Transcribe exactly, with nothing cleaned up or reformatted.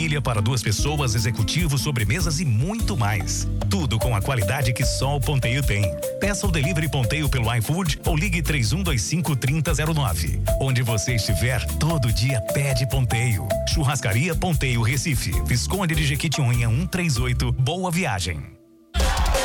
família para duas pessoas, executivo, sobremesas e muito mais. Tudo com a qualidade que só o Ponteio tem. Peça o Delivery Ponteio pelo iFood ou ligue três um dois cinco, três zero zero nove. Onde você estiver, todo dia pede Ponteio. Churrascaria Ponteio Recife, Visconde de Jequitinhonha cento e trinta e oito. Boa viagem.